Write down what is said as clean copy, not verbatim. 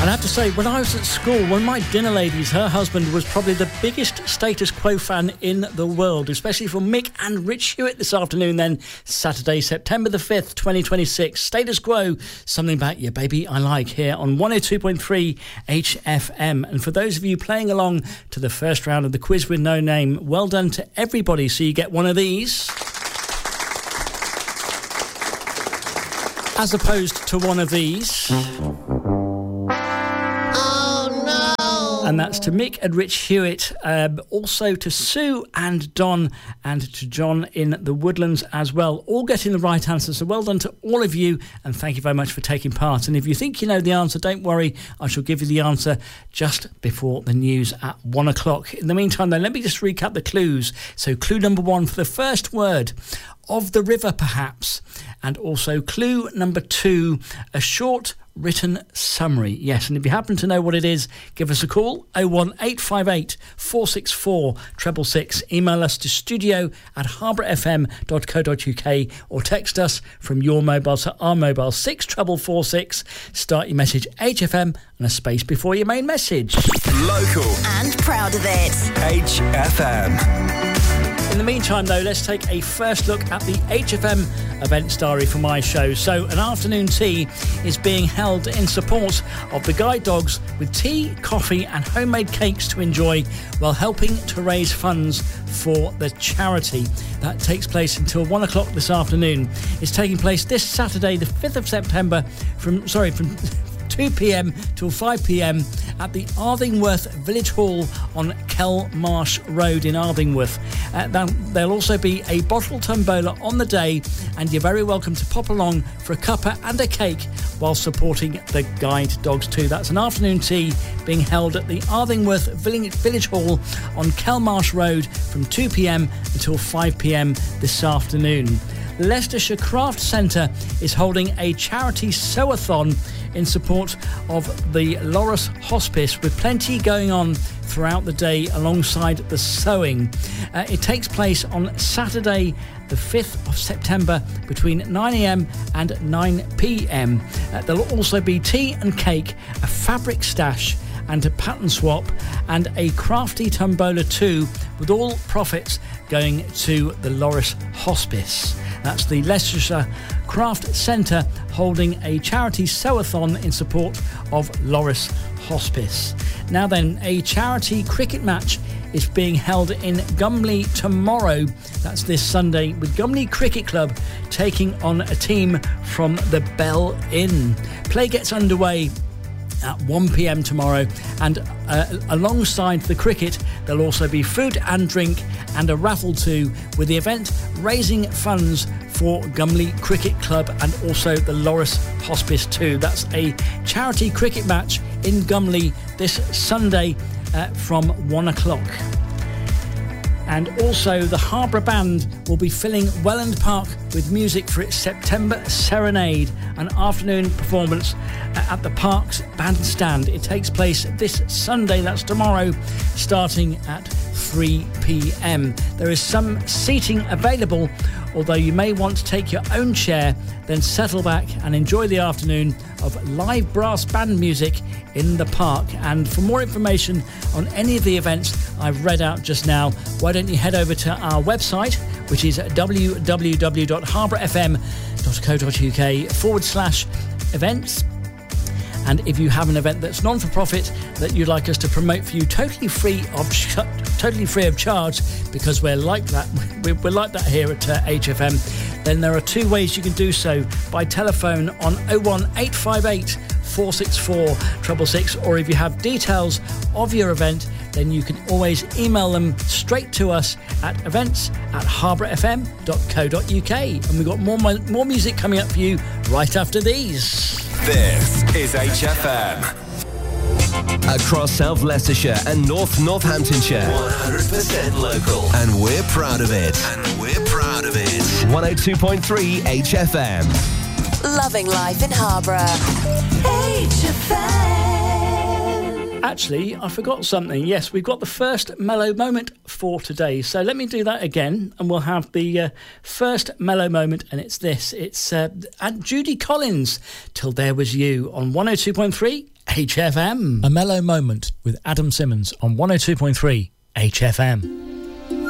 And I have to say, when I was at school, one of my dinner ladies, her husband was probably the biggest Status Quo fan in the world, especially for Mick and Rich Hewitt this afternoon then, Saturday, September the 5th, 2026. Status Quo, Something About You, Baby I Like, here on 102.3 HFM. And for those of you playing along to the first round of the Quiz with No Name, well done to everybody. So you get one of these, as opposed to one of these. And that's to Mick and Rich Hewitt, also to Sue and Don, and to John in the Woodlands as well, all getting the right answer. So well done to all of you, and thank you very much for taking part. And if you think you know the answer, don't worry, I shall give you the answer just before the news at 1 o'clock. In the meantime, though, let me just recap the clues. So clue number 1 for the first word, of the river perhaps, and also clue number 2, a short written summary. Yes, and if you happen to know what it is, give us a call, 01858 464 666. Email us to studio@harbourfm.co.uk or text us from your mobile to our mobile 64446. Start your message HFM and a space before your main message. Local and proud of it. HFM. In the meantime, though, let's take a first look at the HFM events diary for my show. So an afternoon tea is being held in support of the guide dogs, with tea, coffee and homemade cakes to enjoy while helping to raise funds for the charity. That takes place until 1 o'clock this afternoon. It's taking place this Saturday, the 5th of September, from 2 p.m. till 5 p.m. at the Ardingworth Village Hall on Kelmarsh Road in Ardingworth. There'll also be a bottle tombola on the day, and you're very welcome to pop along for a cuppa and a cake while supporting the guide dogs too. That's an afternoon tea being held at the Ardingworth Village Hall on Kelmarsh Road from 2 p.m. until 5 p.m. this afternoon. Leicestershire Craft Centre is holding a charity sew-a-thon in support of the Loris Hospice, with plenty going on throughout the day alongside the sewing. It takes place on Saturday the 5th of September between 9am and 9pm. There'll also be tea and cake, a fabric stash and a pattern swap, and a crafty tombola too, with all profits going to the Loris Hospice. That's the Leicestershire Craft Centre holding a charity sew-a-thon in support of Loris Hospice. Now then, a charity cricket match is being held in Gumley tomorrow. That's this Sunday, with Gumley Cricket Club taking on a team from the Bell Inn. Play gets underway at 1 p.m. tomorrow, and alongside the cricket there'll also be food and drink and a raffle too, with the event raising funds for Gumley Cricket Club and also the Loris Hospice too. That's a charity cricket match in Gumley this Sunday from 1 o'clock. And also the Harbour Band will be filling Welland Park with music for its September Serenade, an afternoon performance at the Park's Bandstand. It takes place this Sunday, that's tomorrow, starting at 3 p.m. There is some seating available, although you may want to take your own chair, then settle back and enjoy the afternoon of live brass band music in the park. And for more information on any of the events I've read out just now, why don't you head over to our website, which is www.harbourfm.co.uk/events. And if you have an event that's non-for-profit that you'd like us to promote for you totally free of charge, because we're like that here at HFM, then there are two ways you can do so: by telephone on 01858 464 666, or if you have details of your event, then you can always email them straight to us at events@harbourfm.co.uk. And we've got more music coming up for you right after these. This is HFM. Across South Leicestershire and North Northamptonshire. 100% local. And we're proud of it. 102.3 HFM. Loving life in Harborough. HFM. Actually, I forgot something. Yes, we've got the first mellow moment for today. So let me do that again, and we'll have the first mellow moment, and it's this. It's Aunt Judy Collins, Till There Was You, on 102.3 HFM. A mellow moment with Adam Simmons on 102.3 HFM.